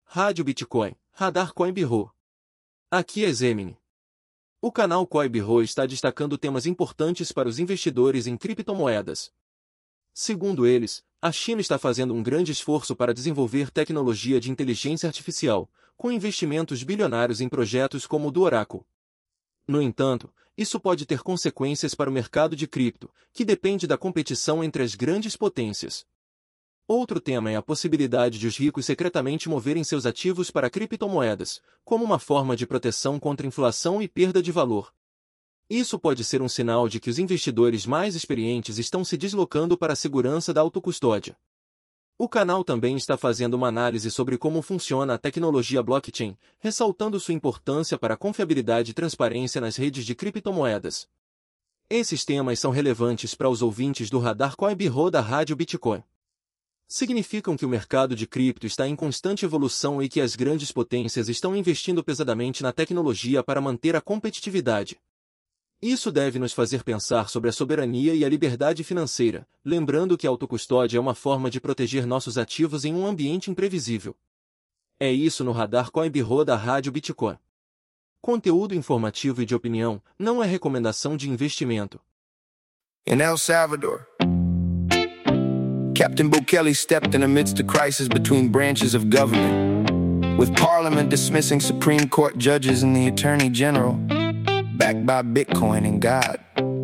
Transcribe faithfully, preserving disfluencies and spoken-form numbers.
Rádio Bitcoin, Radar Coin Bureau. Aqui é Zemini. O canal Coin Bureau está destacando temas importantes para os investidores em criptomoedas. Segundo eles, a China está fazendo um grande esforço para desenvolver tecnologia de inteligência artificial, com investimentos bilionários em projetos como o do Oracle. No entanto, isso pode ter consequências para o mercado de cripto, que depende da competição entre as grandes potências. Outro tema é a possibilidade de os ricos secretamente moverem seus ativos para criptomoedas, como uma forma de proteção contra inflação e perda de valor. Isso pode ser um sinal de que os investidores mais experientes estão se deslocando para a segurança da autocustódia. O canal também está fazendo uma análise sobre como funciona a tecnologia blockchain, ressaltando sua importância para a confiabilidade e transparência nas redes de criptomoedas. Esses temas são relevantes para os ouvintes do Radar Coin Bureau da Rádio Bitcoin. Significam que o mercado de cripto está em constante evolução e que as grandes potências estão investindo pesadamente na tecnologia para manter a competitividade. Isso deve nos fazer pensar sobre a soberania e a liberdade financeira, lembrando que a autocustódia é uma forma de proteger nossos ativos em um ambiente imprevisível. É isso no Radar Coin Bureau da Rádio Bitcoin. Conteúdo informativo e de opinião, não é recomendação de investimento. In El Salvador, Captain Bukele stepped in amidst a crisis between branches of government, with Parliament dismissing Supreme Court judges and the Attorney General, backed by Bitcoin and God.